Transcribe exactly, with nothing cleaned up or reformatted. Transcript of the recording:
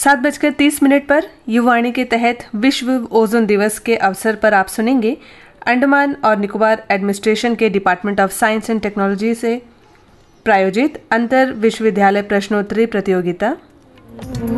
सात बजकर तीस मिनट पर युवाणी के तहत विश्व ओजोन दिवस के अवसर पर आप सुनेंगे अंडमान और निकोबार एडमिनिस्ट्रेशन के department of science and technology से प्रायोजित अंतर विश्वविद्यालय प्रश्नोत्तरी प्रतियोगिता।